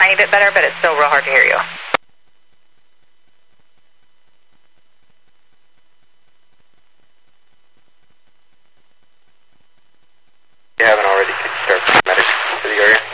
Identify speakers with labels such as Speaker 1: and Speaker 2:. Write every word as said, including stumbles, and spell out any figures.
Speaker 1: tiny bit better, but it's still real hard to hear you.
Speaker 2: You haven't already started medics to the area?